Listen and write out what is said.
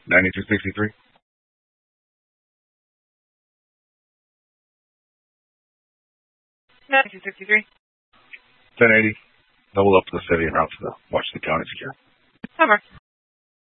9263. 9263. 1080. Double up to the city and route to the Washington County Secure. Over.